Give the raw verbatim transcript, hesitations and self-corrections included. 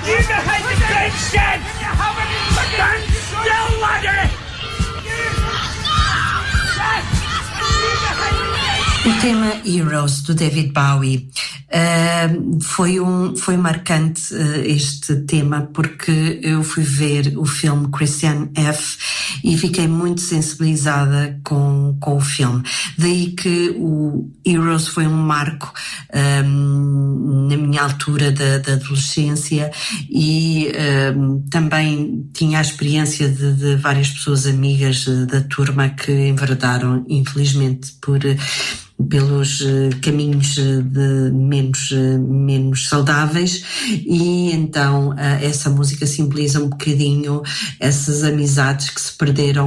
O tema Heroes, do David Bowie, uh, foi, um, foi marcante uh, este tema, porque eu fui ver o filme Christian F. e fiquei muito sensibilizada com, com o filme. Daí que o Heroes foi um marco um, na minha altura da, da adolescência, e um, também tinha a experiência de, de várias pessoas amigas da turma que enveredaram, infelizmente, por pelos uh, caminhos de menos, uh, menos saudáveis, e então uh, essa música simboliza um bocadinho essas amizades que se perderam